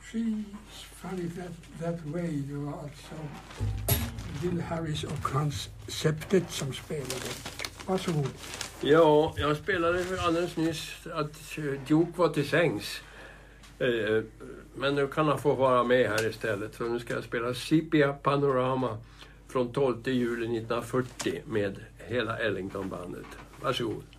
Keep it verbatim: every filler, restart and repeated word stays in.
She's funny that, that way. Det var alltså Bill Harris och hans septet som spelade. Varsågod. Ja, jag spelade alldeles nyss att Duke var till sängs. Men nu kan han få vara med här istället. Så nu ska jag spela Sepia Panorama från tolfte juli nittonhundrafyrtio med hela Ellington-bandet. Varsågod.